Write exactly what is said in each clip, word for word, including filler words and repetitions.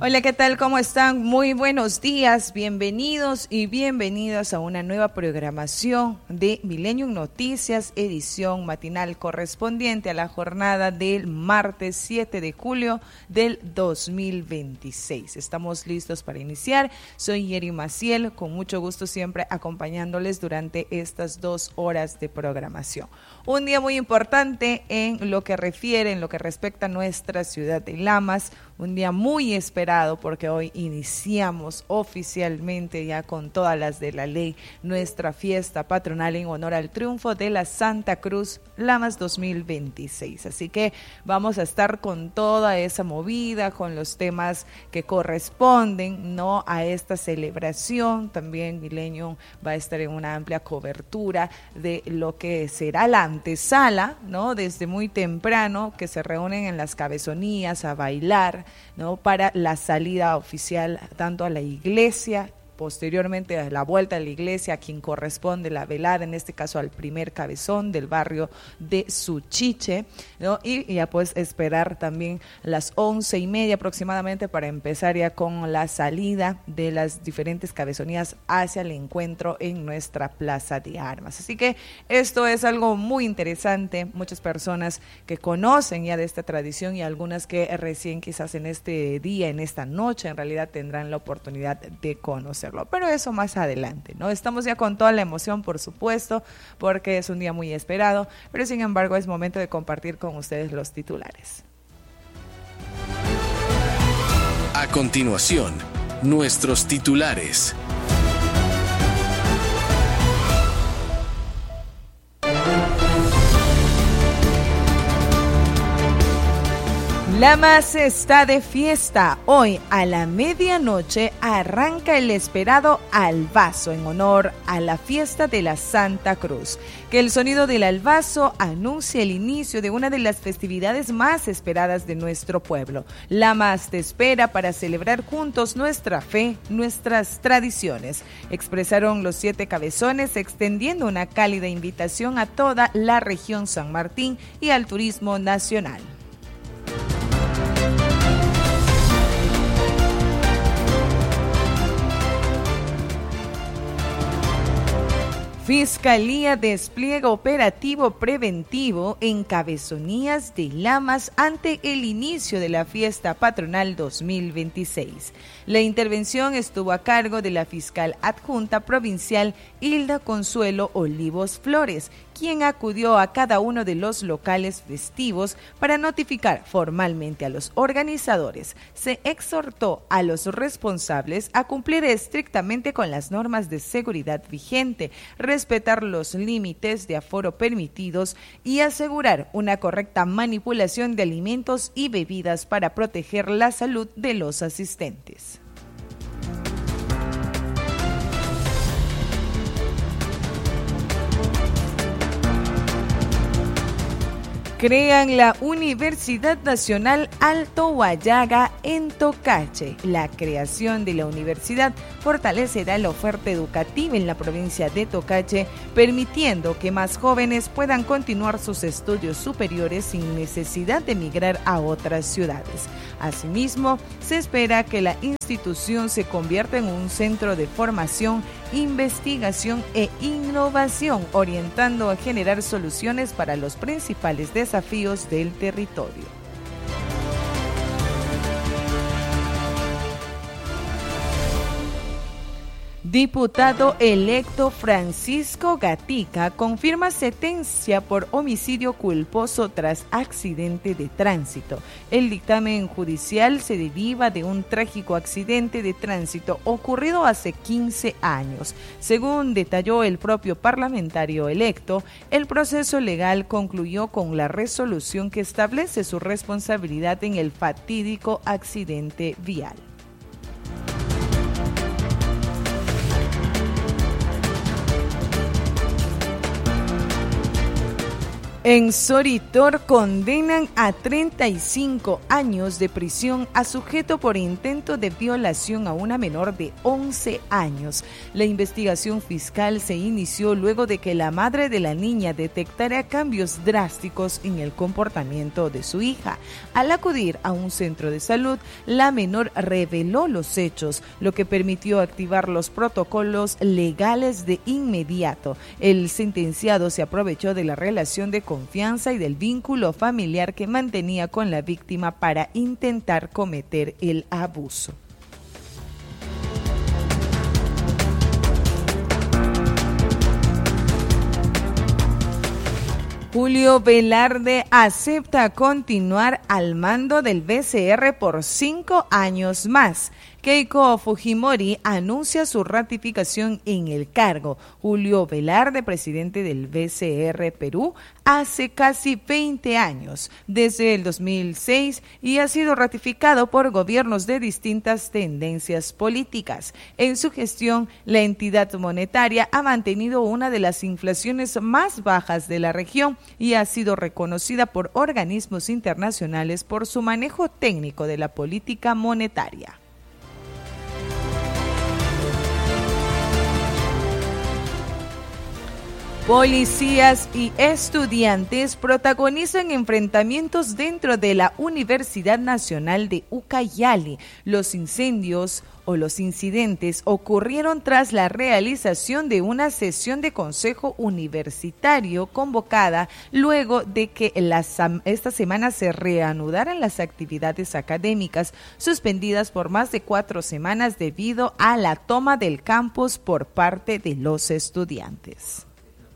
Hola, ¿qué tal? ¿Cómo están? Muy buenos días, bienvenidos y bienvenidas a una nueva programación de Millennium Noticias, edición matinal correspondiente a la jornada del martes siete de julio del dos mil veintiséis. Estamos listos para iniciar. Soy Yeri Maciel, con mucho gusto siempre acompañándoles durante estas dos horas de programación. Un día muy importante en lo que refiere, en lo que respecta a nuestra ciudad de Lamas, un día muy esperado porque hoy iniciamos oficialmente ya con todas las de la ley nuestra fiesta patronal en honor al triunfo de la Santa Cruz Lamas dos mil veintiséis. Así que vamos a estar con toda esa movida, con los temas que corresponden, ¿no?, a esta celebración. También Millennium va a estar en una amplia cobertura de lo que será la antesala, ¿no?, desde muy temprano, que se reúnen en las cabezonías a bailar, ¿no?, para la salida oficial tanto a la iglesia, posteriormente a la vuelta a la iglesia, a quien corresponde la velada, en este caso al primer cabezón del barrio de Suchiche, ¿no? Y ya pues esperar también las once y media aproximadamente para empezar ya con la salida de las diferentes cabezonías hacia el encuentro en nuestra plaza de armas. Así que esto es algo muy interesante, muchas personas que conocen ya de esta tradición y algunas que recién quizás en este día, en esta noche, en realidad tendrán la oportunidad de conocer. Pero eso más adelante, ¿no? Estamos ya con toda la emoción, por supuesto, porque es un día muy esperado, pero sin embargo es momento de compartir con ustedes los titulares. A continuación, nuestros titulares. Lamas está de fiesta. Hoy a la medianoche arranca el esperado albazo en honor a la fiesta de la Santa Cruz. Que el sonido del albazo anuncia el inicio de una de las festividades más esperadas de nuestro pueblo. Lamas te espera para celebrar juntos nuestra fe, nuestras tradiciones, expresaron los siete cabezones, extendiendo una cálida invitación a toda la región San Martín y al turismo nacional. Fiscalía despliega operativo preventivo en cabezonías de Lamas ante el inicio de la fiesta patronal dos mil veintiséis. La intervención estuvo a cargo de la fiscal adjunta provincial Hilda Consuelo Olivos Flores, quien acudió a cada uno de los locales festivos para notificar formalmente a los organizadores. Se exhortó a los responsables a cumplir estrictamente con las normas de seguridad vigente, respetar los límites de aforo permitidos y asegurar una correcta manipulación de alimentos y bebidas para proteger la salud de los asistentes. Crean la Universidad Nacional Alto Huallaga en Tocache. La creación de la universidad fortalecerá la oferta educativa en la provincia de Tocache, permitiendo que más jóvenes puedan continuar sus estudios superiores sin necesidad de emigrar a otras ciudades. Asimismo, se espera que la institución se convierta en un centro de formación, investigación e innovación, orientando a generar soluciones para los principales desafíos del territorio. Diputado electo Francisco Gatica confirma sentencia por homicidio culposo tras accidente de tránsito. El dictamen judicial se deriva de un trágico accidente de tránsito ocurrido hace quince años. Según detalló el propio parlamentario electo, el proceso legal concluyó con la resolución que establece su responsabilidad en el fatídico accidente vial. En Soritor condenan a treinta y cinco años de prisión a sujeto por intento de violación a una menor de once años. La investigación fiscal se inició luego de que la madre de la niña detectara cambios drásticos en el comportamiento de su hija. Al acudir a un centro de salud, la menor reveló los hechos, lo que permitió activar los protocolos legales de inmediato. El sentenciado se aprovechó de la relación de confianza y del vínculo familiar que mantenía con la víctima para intentar cometer el abuso. Julio Velarde acepta continuar al mando del B C R por cinco años más. Keiko Fujimori anuncia su ratificación en el cargo. Julio Velarde, presidente del B C R Perú, hace casi veinte años, desde el dos mil seis, y ha sido ratificado por gobiernos de distintas tendencias políticas. En su gestión, la entidad monetaria ha mantenido una de las inflaciones más bajas de la región y ha sido reconocida por organismos internacionales por su manejo técnico de la política monetaria. Policías y estudiantes protagonizan enfrentamientos dentro de la Universidad Nacional de Ucayali. Los incendios o los incidentes ocurrieron tras la realización de una sesión de consejo universitario convocada luego de que la, esta semana se reanudaran las actividades académicas suspendidas por más de cuatro semanas debido a la toma del campus por parte de los estudiantes.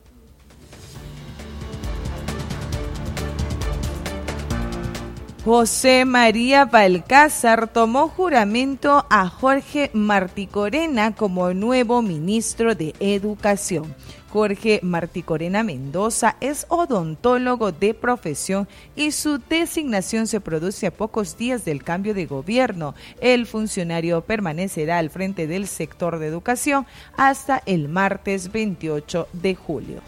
José María Balcázar tomó juramento a Jorge Marticorena como nuevo ministro de Educación. Jorge Marticorena Mendoza es odontólogo de profesión y su designación se produce a pocos días del cambio de gobierno. El funcionario permanecerá al frente del sector de educación hasta el martes veintiocho de julio.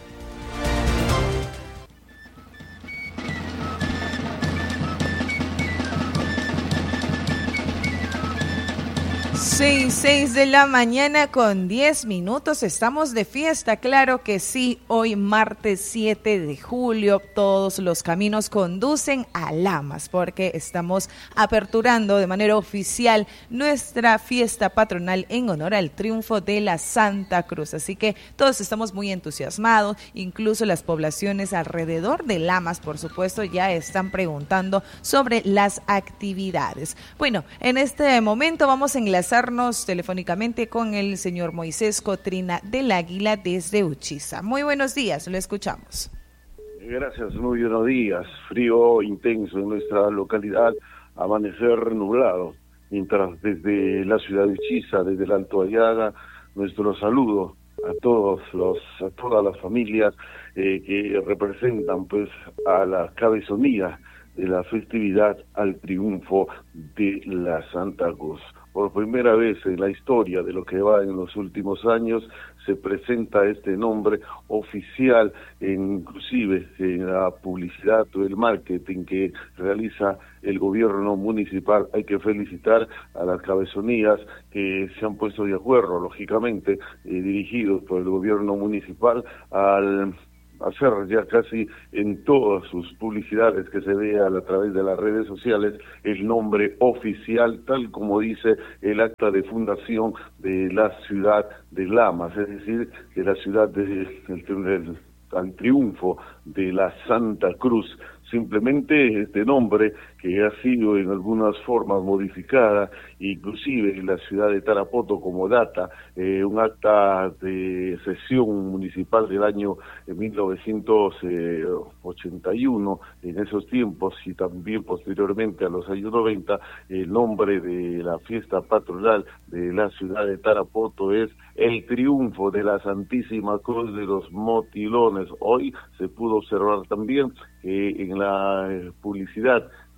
Seis, seis de la mañana con diez minutos, estamos de fiesta, claro que sí, hoy martes siete de julio, todos los caminos conducen a Lamas, porque estamos aperturando de manera oficial nuestra fiesta patronal en honor al triunfo de la Santa Cruz, así que todos estamos muy entusiasmados, incluso las poblaciones alrededor de Lamas, por supuesto, ya están preguntando sobre las actividades. Bueno, en este momento vamos a enlazar telefónicamente con el señor Moisés Cotrina del Águila desde Uchiza. Muy buenos días, lo escuchamos. Gracias, muy buenos días. Frío intenso en nuestra localidad, amanecer nublado, mientras desde la ciudad de Uchiza, desde el Alto Ayaga, nuestro saludo a todos los, a todas las familias eh, que representan pues a la cabezonía de la festividad al triunfo de la Santa Cruz. Por primera vez en la historia de lo que va en los últimos años se presenta este nombre oficial, inclusive en la publicidad o el marketing que realiza el gobierno municipal. Hay que felicitar a las cabezonías que se han puesto de acuerdo, lógicamente, eh, dirigidos por el gobierno municipal al hacer ya casi en todas sus publicidades que se vean a través de las redes sociales el nombre oficial, tal como dice el acta de fundación de la ciudad de Lamas, es decir, de la ciudad de, del, del, al triunfo de la Santa Cruz. Simplemente este nombre, que ha sido en algunas formas modificada, inclusive en la ciudad de Tarapoto como data, eh, un acta de sesión municipal del año mil novecientos ochenta y uno, en esos tiempos, y también posteriormente a los años noventa, el nombre de la fiesta patronal de la ciudad de Tarapoto es el triunfo de la Santísima Cruz de los Motilones. Hoy se pudo observar también que en la publicidad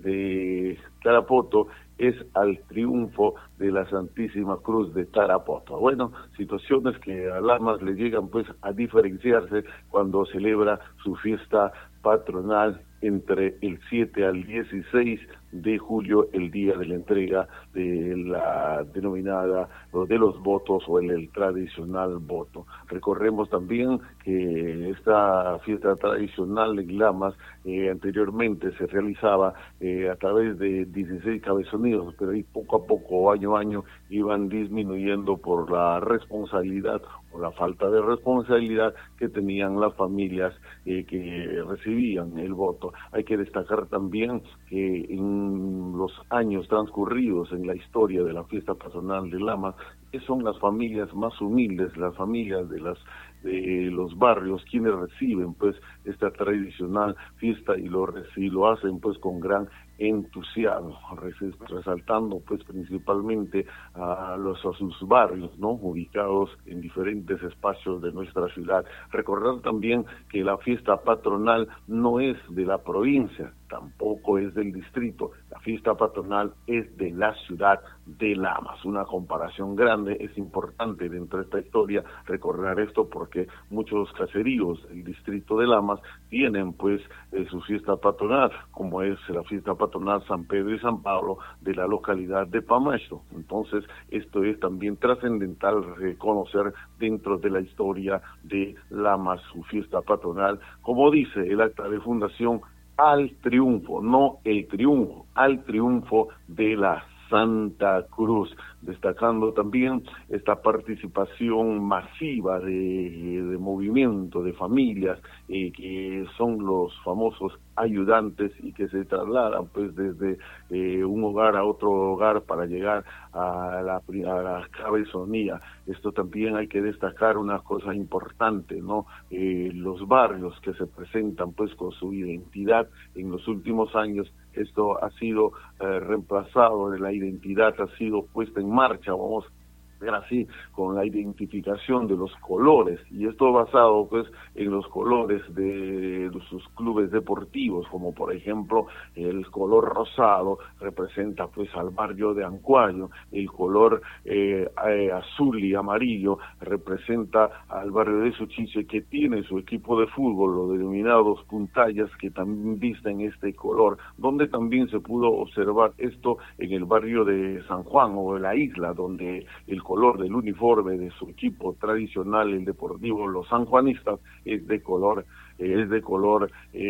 de Tarapoto es al triunfo de la Santísima Cruz de Tarapoto. Bueno, situaciones que a Lamas le llegan pues a diferenciarse cuando celebra su fiesta patronal entre el siete al dieciséis de julio, el día de la entrega de la denominada, o de los votos, o el, el tradicional voto. Recordemos también que esta fiesta tradicional en Lamas eh, anteriormente se realizaba eh, a través de dieciséis cabezoníos, pero ahí poco a poco, año a año, iban disminuyendo por la responsabilidad o la falta de responsabilidad que tenían las familias eh, que recibían el voto. Hay que destacar también que en los años transcurridos en la historia de la fiesta patronal de Lamas, que son las familias más humildes, las familias de las de los barrios quienes reciben pues esta tradicional fiesta y lo, y lo hacen pues con gran entusiasmo, resaltando pues principalmente a los a sus barrios, ¿no?, ubicados en diferentes espacios de nuestra ciudad. Recordar también que la fiesta patronal no es de la provincia, tampoco es del distrito, la fiesta patronal es de la ciudad de Lamas. Una comparación grande, es importante dentro de esta historia recordar esto porque muchos caseríos del distrito de Lamas tienen pues eh, su fiesta patronal, como es la fiesta patronal San Pedro y San Pablo de la localidad de Pamacho. Entonces esto es también trascendental reconocer dentro de la historia de Lamas su fiesta patronal, como dice el acta de fundación, al triunfo, no el triunfo, al triunfo de la Santa Cruz, destacando también esta participación masiva de, de movimiento, de familias, eh, que son los famosos ayudantes y que se trasladan pues desde eh, un hogar a otro hogar para llegar a la, a la cabezonía. Esto también hay que destacar una cosa importante, ¿no? Eh, los barrios que se presentan pues con su identidad en los últimos años, esto ha sido eh, reemplazado, la identidad ha sido puesta en marcha, vamos a ver así, con la identificación de los colores, y esto basado pues en los colores de, de sus clubes deportivos, como por ejemplo el color rosado representa pues al barrio de Ancuayo, el color eh, eh, azul y amarillo representa al barrio de Suchiche, que tiene su equipo de fútbol, los denominados puntallas, que también visten este color, donde también se pudo observar esto en el barrio de San Juan o de la isla, donde el color del uniforme de su equipo tradicional, el deportivo, los sanjuanistas, es de color, eh, es de color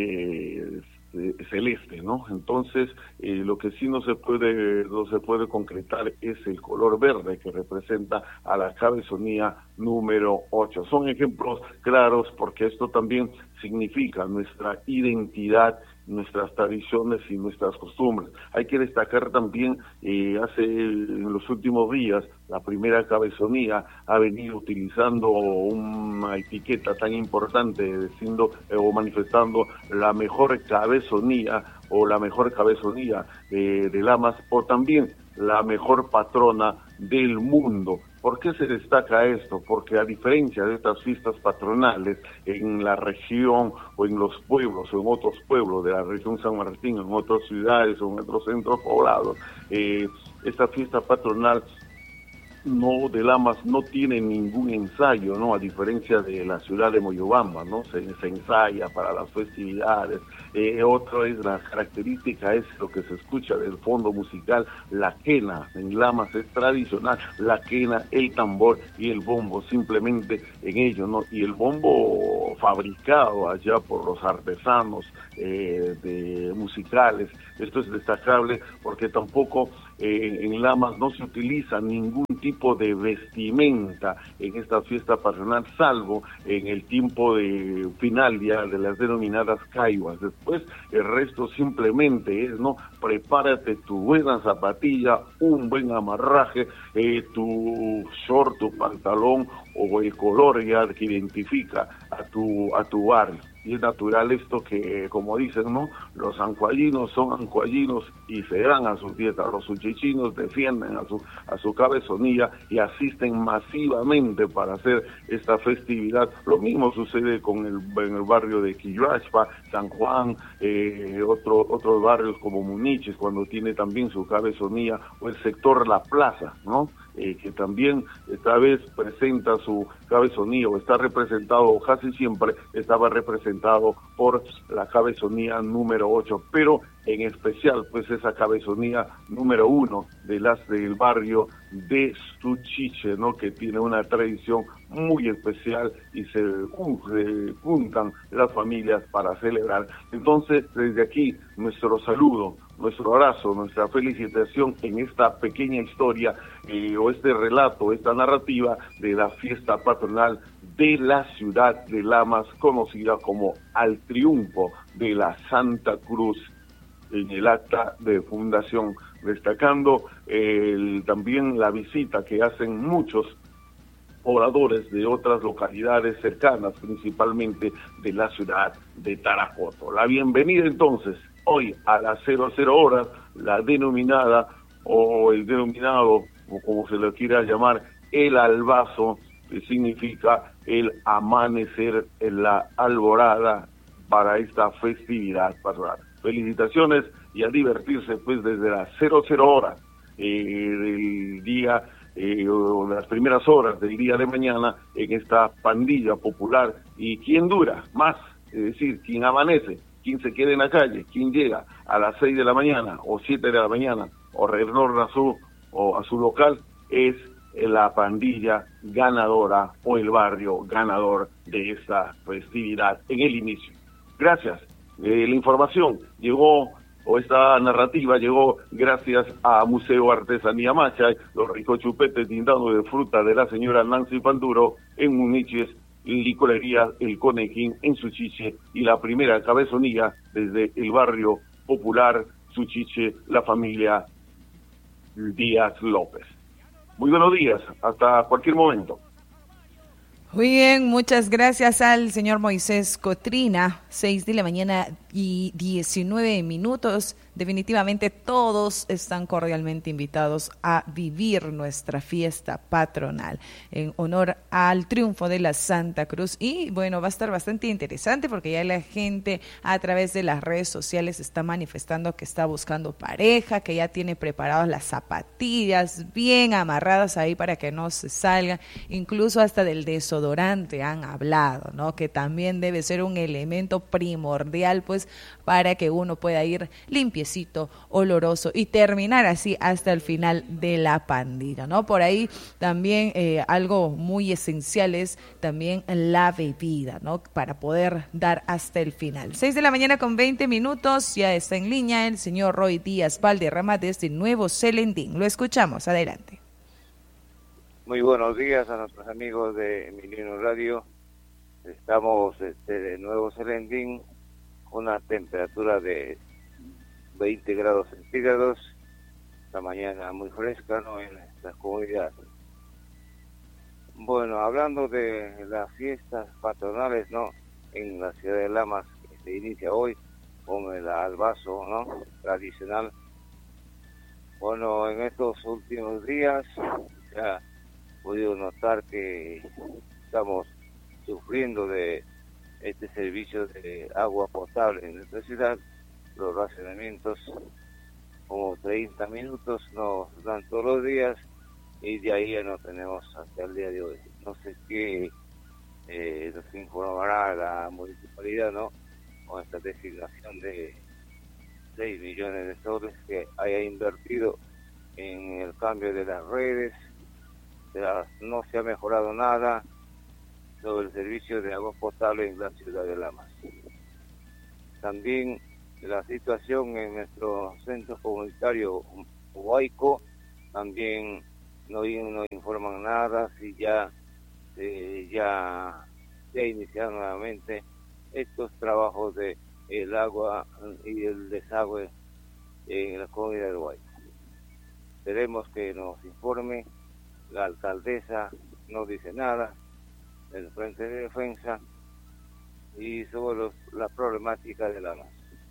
eh, celeste, ¿no? Entonces, eh, lo que sí no se puede, no se puede concretar es el color verde que representa a la cabezonía número ocho. Son ejemplos claros porque esto también significa nuestra identidad, nuestras tradiciones y nuestras costumbres. Hay que destacar también, eh, hace en los últimos días, la primera cabezonía ha venido utilizando una etiqueta tan importante, diciendo eh, o manifestando la mejor cabezonía o la mejor cabezonía eh, de Lamas, o también la mejor patrona del mundo. ¿Por qué se destaca esto? Porque a diferencia de estas fiestas patronales en la región o en los pueblos o en otros pueblos de la región San Martín, en otras ciudades o en otros centros poblados, eh, esta fiesta patronal no de Lamas no tiene ningún ensayo, ¿no? A diferencia de la ciudad de Moyobamba, ¿no? Se, se ensaya para las festividades. Eh, otro es la característica, es lo que se escucha del fondo musical, la quena. En Lamas es tradicional, la quena, el tambor y el bombo, simplemente en ello, ¿no? Y el bombo fabricado allá por los artesanos eh, de musicales. Esto es destacable porque tampoco eh, en Lamas no se utiliza ningún tipo de vestimenta en esta fiesta patronal, salvo en el tiempo de final ya de las denominadas caihuas. Después el resto simplemente es, ¿no? Prepárate tu buena zapatilla, un buen amarraje, eh, tu short, tu pantalón o el color ya que identifica a tu a tu barrio. y es natural esto que, como dicen, ¿no? Los ancuallinos son ancuallinos y se dan a sus dietas. Los suchichinos defienden a su a su cabezonía y asisten masivamente para hacer esta festividad. Lo mismo sucede con el en el barrio de Quilluachpa, San Juan, eh, otro, otros barrios como Muniches, cuando tiene también su cabezonía, o el sector La Plaza, ¿no? Eh, que también esta vez presenta su cabezonía, o está representado, o casi siempre estaba representado por la cabezonía número ocho, pero en especial pues esa cabezonía número uno de las del barrio de Suchiche, ¿no? Que tiene una tradición muy especial y se, uh, se juntan las familias para celebrar. Entonces, desde aquí, nuestro saludo, nuestro abrazo, nuestra felicitación en esta pequeña historia eh, o este relato, esta narrativa de la fiesta patronal de la ciudad de Lamas, conocida como Al Triunfo de la Santa Cruz, en el acta de fundación, destacando eh, también la visita que hacen muchos pobladores de otras localidades cercanas, principalmente de la ciudad de Tarapoto. La bienvenida entonces, hoy a las cero cero horas, la denominada, o el denominado, o como se le quiera llamar, el albazo, que significa el amanecer en la alborada para esta festividad patronal. Felicitaciones y a divertirse pues desde las cero cero horas eh, del día, eh, o las primeras horas del día de mañana en esta pandilla popular. ¿Y quién dura más? Es decir, quién amanece, quién se queda en la calle, quién llega a las seis de la mañana o siete de la mañana o retorna a su, o a su local, es la pandilla ganadora o el barrio ganador de esta festividad en el inicio. Gracias. Eh, la información llegó, o esta narrativa llegó gracias a Museo Artesanía Machay, los ricos chupetes tindados de fruta de la señora Nancy Panduro en Muniches, licorería El Conejín en Suchiche, y la primera cabezonía desde el barrio popular Suchiche, la familia Díaz López. Muy buenos días, hasta cualquier momento. Muy bien, muchas gracias al señor Moisés Cotrina. Seis de la mañana y diecinueve minutos. Definitivamente todos están cordialmente invitados a vivir nuestra fiesta patronal en honor al triunfo de la Santa Cruz. Y bueno, va a estar bastante interesante porque ya la gente a través de las redes sociales está manifestando que está buscando pareja, que ya tiene preparadas las zapatillas bien amarradas ahí para que no se salgan. Incluso hasta del desodorante han hablado, ¿no? Que también debe ser un elemento primordial pues para que uno pueda ir limpiecito, oloroso y terminar así hasta el final de la pandilla, ¿no? Por ahí también eh, algo muy esencial es también la bebida, ¿no? Para poder dar hasta el final. Seis de la mañana con veinte minutos, ya está en línea el señor Roy Díaz Valderrama desde Nuevo Celendín. Lo escuchamos, adelante. Muy buenos días a nuestros amigos de Milenio Radio. Estamos este, de Nuevo Celendín, una temperatura de veinte grados centígrados, la mañana muy fresca, ¿no?, en esta comunidad. Bueno, hablando de las fiestas patronales, ¿no?, en la ciudad de Lamas, que se inicia hoy con el albazo, ¿no?, tradicional. Bueno, en estos últimos días ya he podido notar que estamos sufriendo de este servicio de agua potable en nuestra ciudad. Los racionamientos, como treinta minutos, nos dan todos los días y de ahí ya no tenemos hasta el día de hoy. No sé qué eh, nos informará la municipalidad, ¿no?, con esta designación de seis millones de soles que haya invertido en el cambio de las redes. De las, no se ha mejorado nada sobre el servicio de agua potable en la ciudad de Lamas. También la situación en nuestro centro comunitario Huayco, también no, no informan nada, si ya, eh, ya se iniciaron nuevamente estos trabajos de el agua y el desagüe en la comunidad de Huayco. Esperemos que nos informe. La alcaldesa no dice nada del Frente de Defensa, y sobre los, la problemática de Lamas.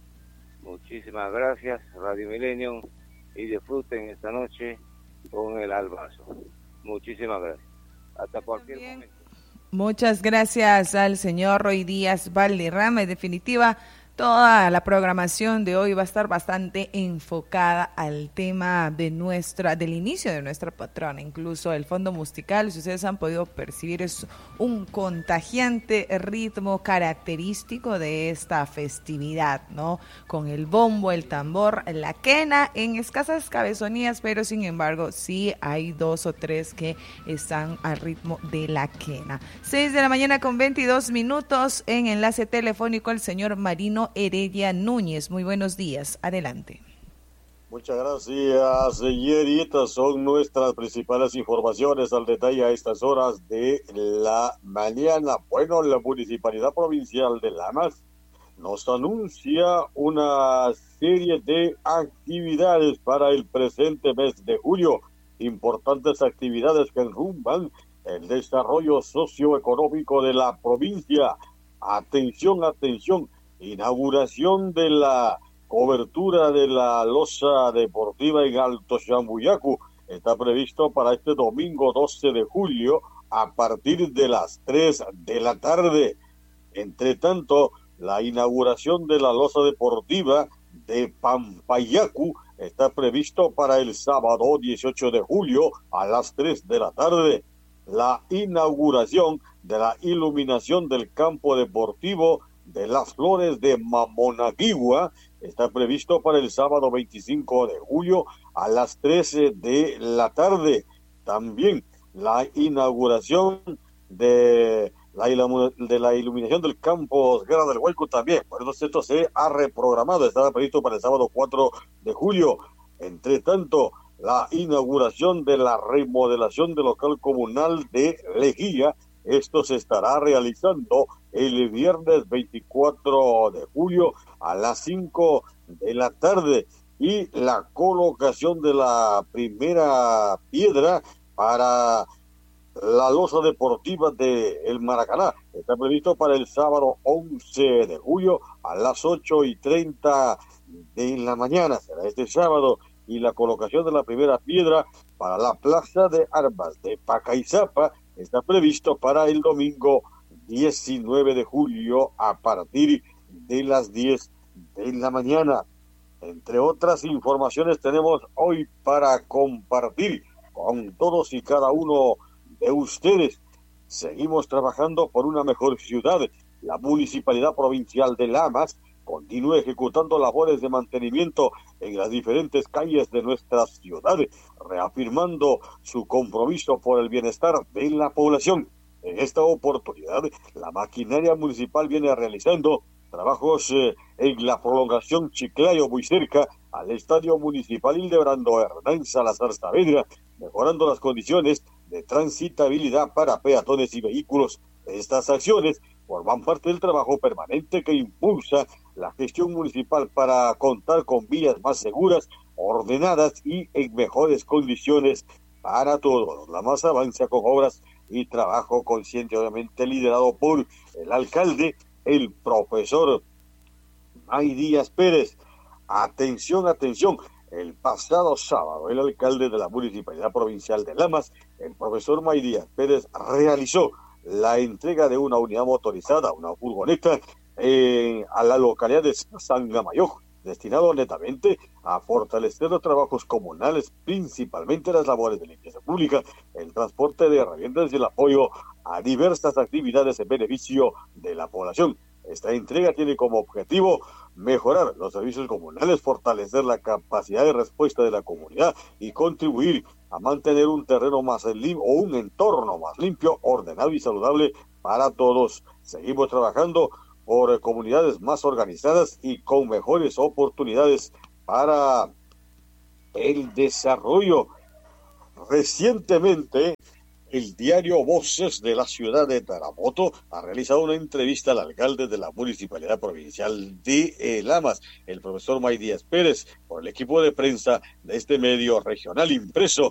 Muchísimas gracias, Radio Millennium, y disfruten esta noche con el albazo. Muchísimas gracias. Hasta cualquier También. momento. Muchas gracias al señor Roy Díaz Valderrama. En definitiva, toda la programación de hoy va a estar bastante enfocada al tema de nuestra, del inicio de nuestra patrona. Incluso el fondo musical, si ustedes han podido percibir, es un contagiante ritmo característico de esta festividad, ¿no? Con el bombo, el tambor, la quena, en escasas cabezonías, pero sin embargo sí hay dos o tres que están al ritmo de la quena. Seis de la mañana con veintidós minutos, en enlace telefónico el señor Marino Heredia Núñez. Muy buenos días, adelante. Muchas gracias, señorita. Son nuestras principales informaciones al detalle a estas horas de la mañana. Bueno, la Municipalidad Provincial de Lamas nos anuncia una serie de actividades para el presente mes de julio. Importantes actividades que enrumban el desarrollo socioeconómico de la provincia. Atención, atención. Inauguración de la cobertura de la losa deportiva en Alto Chambuyacu está previsto para este domingo doce de julio a partir de las tres de la tarde. Entre tanto, la inauguración de la losa deportiva de Pampayacu está previsto para el sábado dieciocho de julio a las tres de la tarde. La inauguración de la iluminación del campo deportivo de las Flores de Mamonaguigua está previsto para el sábado veinticinco de julio a las trece de la tarde. También la inauguración de la, de la iluminación del campo Guerra del Huayco también. Por eso esto se ha reprogramado, estaba previsto para el sábado cuatro de julio. Entre tanto, la inauguración de la remodelación del local comunal de Lejía, esto se estará realizando el viernes veinticuatro de julio a las cinco de la tarde, y la colocación de la primera piedra para la losa deportiva de el Maracaná está previsto para el sábado once de julio a las ocho y treinta de la mañana, será este sábado, y la colocación de la primera piedra para la plaza de armas de Pacaizapa está previsto para el domingo diecinueve de julio a partir de las diez de la mañana. Entre otras informaciones tenemos hoy para compartir con todos y cada uno de ustedes. Seguimos trabajando por una mejor ciudad. La Municipalidad Provincial de Lamas continúa ejecutando labores de mantenimiento en las diferentes calles de nuestra ciudad, reafirmando su compromiso por el bienestar de la población. En esta oportunidad, la maquinaria municipal viene realizando trabajos eh, en la prolongación Chiclayo, muy cerca al Estadio Municipal Hildebrando Hernán Salazar Saavedra, mejorando las condiciones de transitabilidad para peatones y vehículos. Estas acciones forman parte del trabajo permanente que impulsa la gestión municipal para contar con vías más seguras, ordenadas y en mejores condiciones para todos. La más avanza con obras y trabajo consciente, obviamente liderado por el alcalde, el profesor May Díaz Pérez. Atención, atención, el pasado sábado el alcalde de la Municipalidad Provincial de Lamas, el profesor May Díaz Pérez, realizó la entrega de una unidad motorizada, una furgoneta, eh, a la localidad de Sangamayoc, destinado netamente a fortalecer los trabajos comunales, principalmente las labores de limpieza pública, el transporte de herramientas y el apoyo a diversas actividades en beneficio de la población. Esta entrega tiene como objetivo mejorar los servicios comunales, fortalecer la capacidad de respuesta de la comunidad y contribuir a mantener un terreno más limpio o un entorno más limpio, ordenado y saludable para todos. Seguimos trabajando por comunidades más organizadas y con mejores oportunidades para el desarrollo. Recientemente, el diario Voces de la ciudad de Tarapoto ha realizado una entrevista al alcalde de la Municipalidad Provincial de eh, Lamas, el profesor May Díaz Pérez, por el equipo de prensa de este medio regional impreso,